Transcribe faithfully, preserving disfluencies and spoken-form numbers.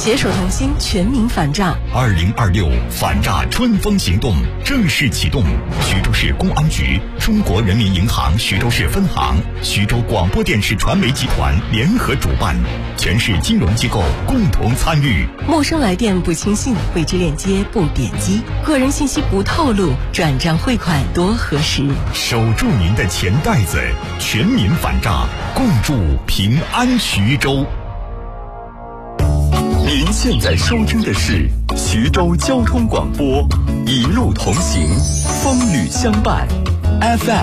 携手同心，全民反诈。 二零二六反诈春风行动正式启动。徐州市公安局、中国人民银行徐州市分行、徐州广播电视传媒集团联合主办，全市金融机构共同参与。 陌生来电不轻信，未知链接不点击，个人信息不透露，转账汇款多核实。 守住您的钱袋子，全民反诈，共筑平安徐州。 您现在收听的是徐州交通广播，一路同行，风雨相伴 ，F M。